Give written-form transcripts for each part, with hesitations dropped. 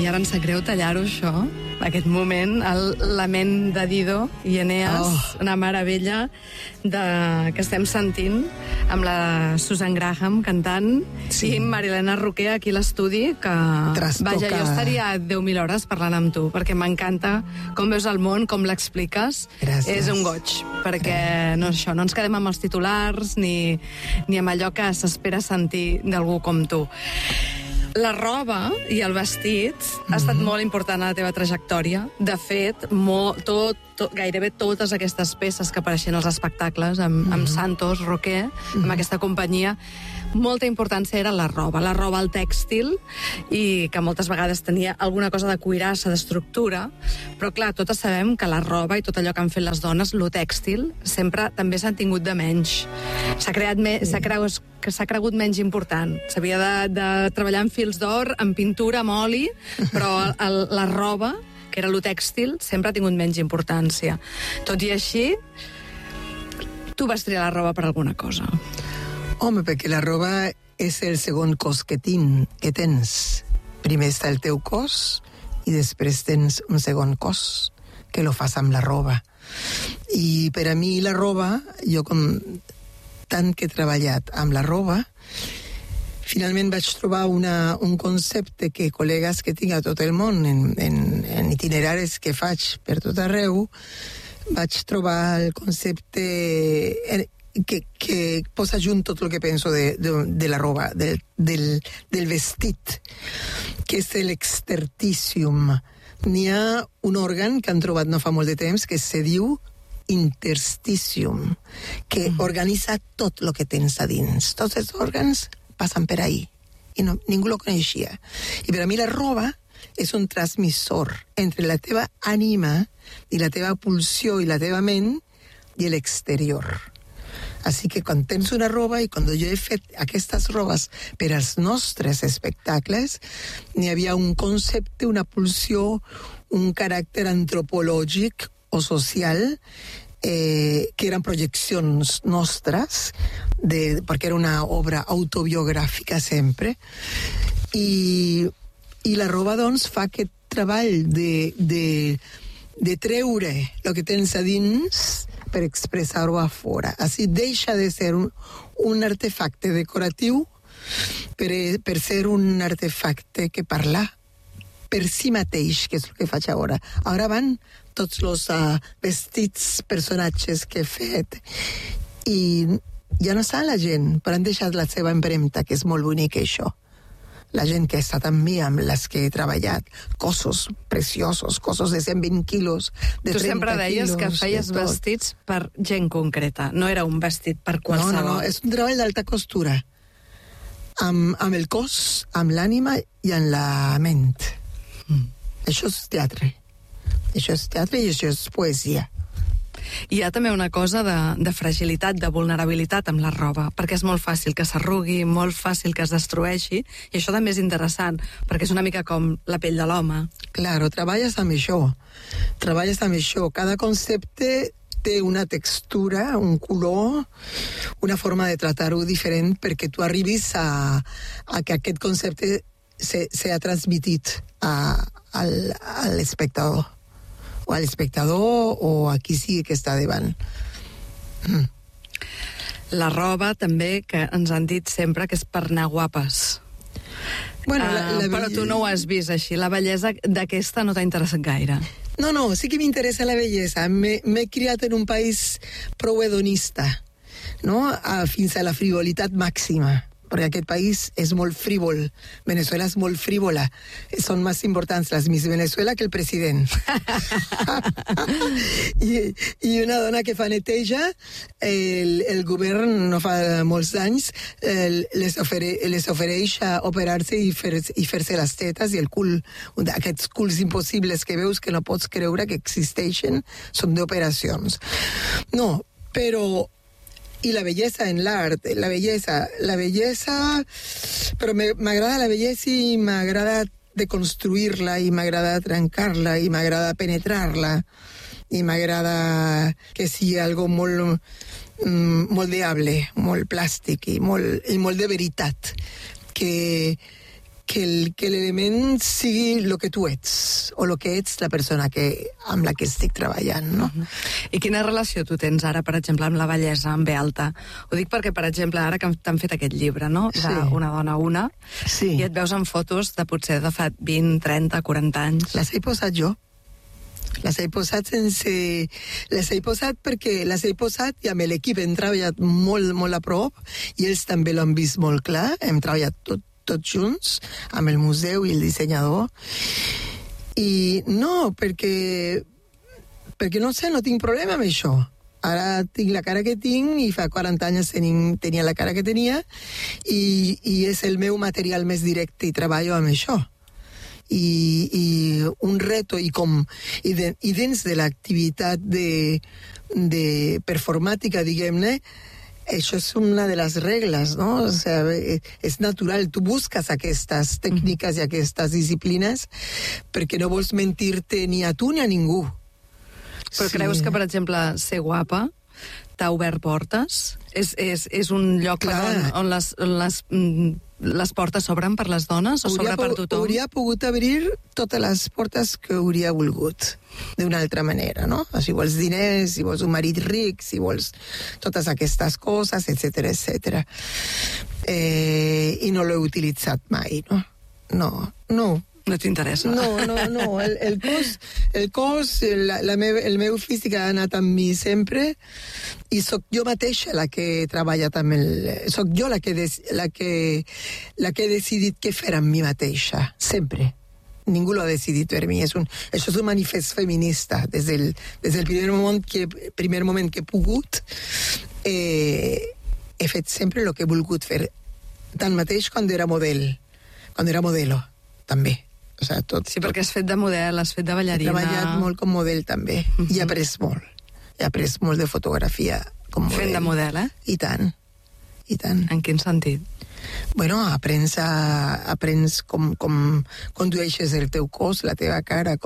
ara em sap greu tallar-ho, això. Aquest moment, el lament de Dido i Eneas, una meravella que estem sentint amb la Susan Graham cantant i Marilena Roquer aquí a l'estudi, que vaja, jo estaria 10.000 hores parlant amb tu, perquè m'encanta com veus el món, com l'expliques. Gràcies. És un goig, perquè no ens quedem amb els titulars ni amb allò que s'espera sentir d'algú com tu. La roba i el vestit ha estat molt important a la teva trajectòria. De fet, gairebé totes aquestes peces que apareixen als espectacles amb Santos, Roquer, amb aquesta companyia, molta importància era la roba, el tèxtil, i que moltes vegades tenia alguna cosa de cuirassa, d'estructura, però clar, totes sabem que la roba i tot allò que han fet les dones, lo tèxtil, sempre també s'han tingut de menys. S'ha cregut menys important. S'havia de treballar amb fils d'or, amb pintura, amb oli, però la roba, que era lo tèxtil, sempre ha tingut menys importància. Tot i així, tu vas triar la roba per alguna cosa. Home, perquè la roba és el segon cos que tens. Primer està el teu cos i després tens un segon cos que lo fas amb la roba. I per a mi la roba, jo tant que he treballat amb la roba, finalment vaig trobar un concepte que col·legues que tinc a tot el món, en itineraris que faig per tot arreu, vaig trobar el concepte que posa junt tot el que penso de la roba, del vestit, que és l'exterticium. N'hi ha un òrgan que han trobat no fa molt de temps que se diu intersticium, que organitza tot el que tens a dins. Tots els òrgans passen per ahí, i ningú lo coneixia. I per a mi la roba és un transmissor entre la teva ànima i la teva pulsió i la teva ment i l'exterior. Així que quan tens una roba, i quan jo he fet aquestes robes per als nostres espectacles, n'hi havia un concepte, una pulsió, un caràcter antropològic o social, que eren projeccions nostres, perquè era una obra autobiogràfica sempre, i la roba, doncs, fa aquest treball de treure el que tens a dins per expressar-ho a fora. Així deixa de ser un artefacte decoratiu per ser un artefacte que parla per si mateix, que és el que faig ara. Ara van tots els vestits, personatges que he fet, i ja no sap la gent, però han deixat la seva empremta, que és molt bonic, això. La gent que ha estat amb mi, amb les que he treballat, cossos preciosos, cossos de 120 quilos, de 30 quilos... Tu sempre deies que feies vestits per gent concreta, no era un vestit per qualsevol. No, és un treball d'alta costura, amb el cos, amb l'ànima i amb la ment. Això és teatre. Això és teatre i això és poesia. Hi ha també una cosa de fragilitat, de vulnerabilitat amb la roba, perquè és molt fàcil que s'arrugui, molt fàcil que es destrueixi, i això també és interessant, perquè és una mica com la pell de l'home. Claro, treballes amb això. Cada concepte té una textura, un color, una forma de tractar-ho diferent, perquè tu arribis a que aquest concepte s'ha transmitit a l'espectador. O a l'espectador o a qui sigui que està davant. La roba també, que ens han dit sempre que és per anar guapes. Bueno, però tu no ho has vist així. La bellesa d'aquesta no t'ha interessat gaire. No, sí que m'interessa la bellesa. M'he criat en un país prou hedonista, no? Fins a la frivolitat màxima, perquè aquest país és molt frívol. Venezuela és molt frívola. Són més importants les Miss Venezuela que el president. I una dona que fa neteja, el govern no fa molts anys les ofereix a operar-se i fer-se les tetes i el cul. Aquests culs impossibles que veus que no pots creure que existeixen són d'operacions. No, però... I la bellesa en l'art, la bellesa, però m'agrada la bellesa i m'agrada deconstruir-la, i m'agrada trencar-la, i m'agrada penetrar-la, i m'agrada que sigui algo molt moldeable, molt plàstic i molt de veritat, que que l'element sigui el que tu ets, o el que ets la persona amb la que estic treballant, no? I quina relació tu tens ara, per exemple, amb la bellesa, amb B alta? Ho dic perquè, per exemple, ara que t'han fet aquest llibre, no?, d'Una dona una, i et veus en fotos de potser de fa 20, 30, 40 anys. Les he posat jo. Les he posat perquè les he posat i amb l'equip hem treballat molt, molt a prop, i ells també l'han vist molt clar. Hem treballat tots junts, amb el museu i el dissenyador. I no, perquè no sé, no tinc problema amb això. Ara tinc la cara que tinc, i fa 40 anys tenia la cara que tenia, i és el meu material més directe, i treballo amb això. I un reto, i dins de l'activitat de performàtica, diguem-ne, això és una de les regles, no? O sea, és natural, tu busques aquestes tècniques i aquestes disciplines perquè no vols mentir-te ni a tu ni a ningú. Però creus que, per exemple, ser guapa t'ha obert portes? És un lloc on les portes s'obren per les dones o s'obre per tothom? Hauria pogut obrir totes les portes que hauria volgut, d'una altra manera, no? Si vols diners, si vols un marit ric, si vols totes aquestes coses, etcètera, etcètera. I no l'he utilitzat mai, no? No. No t'interessa? No. El cos, el meu físic ha anat amb mi sempre, i sóc jo mateixa la que he treballat amb sóc jo la que he decidit què fer amb mi mateixa, sempre. Ningú l'ha decidit per mi. Això és un manifest feminista. Des del primer moment que he pogut, he fet sempre el que he volgut fer. Tanmateix quan era modelo, també. O sigui, tot. Sí, perquè has fet de model, has fet de ballarina. He treballat molt com model, també. I he après molt. He après molt de fotografia com model. Fent de model, I tant. En quin sentit? Bueno, aprens com condueixes el teu cos, la teva cara,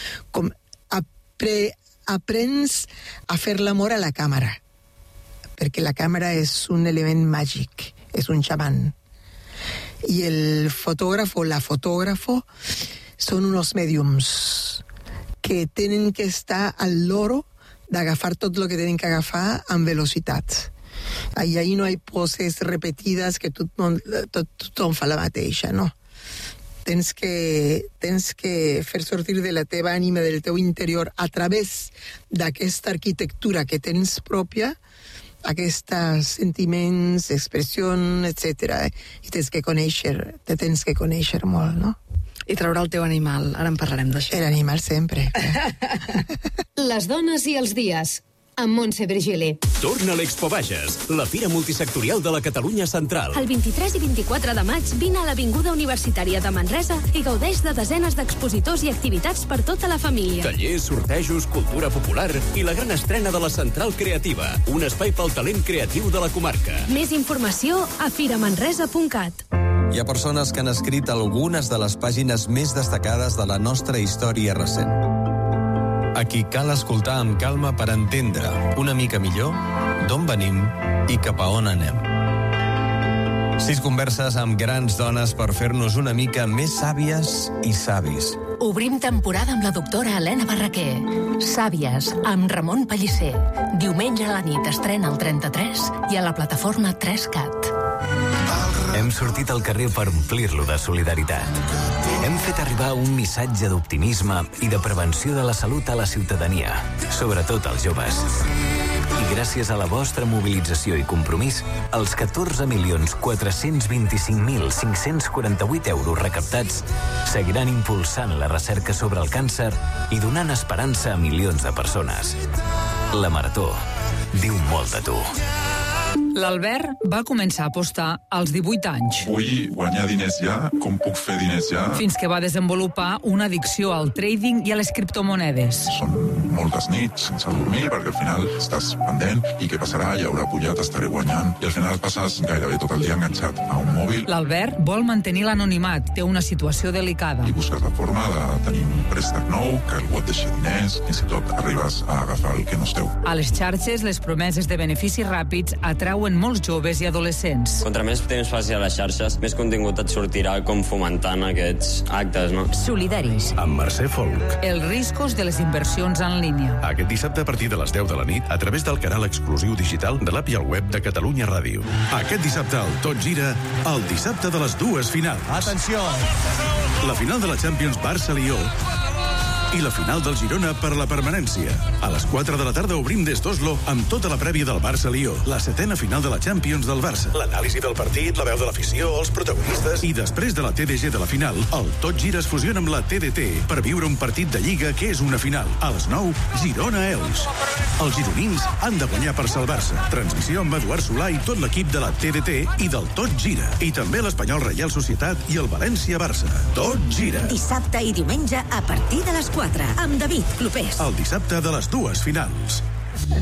aprens a fer l'amor a la càmera. Perquè la càmera és un element màgic, és un xaman. I el fotògraf o la fotògrafo són uns mèdiums que tenen que estar al loro d'agafar tot el que tenen que agafar amb velocitat. Ahí no hi poses repetides que tothom fa la mateixa, no? Tens que fer sortir de la teva ànima, del teu interior, a través d'aquesta arquitectura que tens pròpia, aquests sentiments, expressions, etc. I te tens que conèixer molt, no? I treure el teu animal, ara en parlarem d'això. L'animal sempre. Les dones i els dies, amb Montse Virgili. Torna a l'Expo Bages, la fira multisectorial de la Catalunya Central. El 23 i 24 de maig vine a l'Avinguda Universitària de Manresa i gaudeix de desenes d'expositors i activitats per tota la família. Tallers, sortejos, cultura popular i la gran estrena de la Central Creativa, un espai pel talent creatiu de la comarca. Més informació a firamanresa.cat. Hi ha persones que han escrit algunes de les pàgines més destacades de la nostra història recent. A qui cal escoltar amb calma per entendre una mica millor d'on venim i cap a on anem. 6 converses amb grans dones per fer-nos una mica més sàvies i savis. Obrim temporada amb la doctora Helena Barraquer. Sàvies, amb Ramon Pellicer. Diumenge a la nit estrena al 33 i a la plataforma 3CAT. Hem sortit al carrer per omplir-lo de solidaritat. Hem fet arribar un missatge d'optimisme i de prevenció de la salut a la ciutadania, sobretot als joves. I gràcies a la vostra mobilització i compromís, els 14.425.548 euros recaptats seguiran impulsant la recerca sobre el càncer i donant esperança a milions de persones. La Marató diu molt de tu. L'Albert va començar a apostar als 18 anys. Vull guanyar diners ja, com puc fer diners ja. Fins que va desenvolupar una addicció al trading i a les criptomonedes. Són moltes nits sense dormir, perquè al final estàs pendent i què passarà, hi haurà pujat, estaré guanyant, i al final passes gairebé tot el dia enganxat a un mòbil. L'Albert vol mantenir l'anonimat, té una situació delicada. I busques la forma de tenir un préstec nou, que algú et deixi diners, fins i tot arribes a agafar el que no és teu. A les xarxes, les promeses de beneficis ràpids atrauen veuen molts joves i adolescents. Contra més temps faci a les xarxes, més contingut et sortirà com fomentant aquests actes, no? Solidaris. Amb Mercè Folk. Els riscos de les inversions en línia. Aquest dissabte a partir de les 10 de la nit, a través del canal exclusiu digital de l'app i el web de Catalunya Ràdio. Aquest dissabte el Tot Gira, el dissabte de les dues finals. Atenció! La final de la Champions Barça-Lió i la final del Girona per la permanència. A les 4 de la tarda obrim des d'Oslo amb tota la prèvia del Barça-Lió, la 7ª final de la Champions del Barça, l'anàlisi del partit, la veu de l'afició, els protagonistes, i després de la TDG de la final, el Tot Gira es fusiona amb la TDT per viure un partit de Lliga que és una final. A les 9, Girona-Elx. Els gironins han de guanyar per salvar-se. Transmissió amb Eduard Solà i tot l'equip de la TDT i del Tot Gira. I també l'Espanyol Reial Societat i el València-Barça. Tot Gira. Dissabte i diumenge a partir de les 4, amb David Clopés. El dissabte de les dues finals.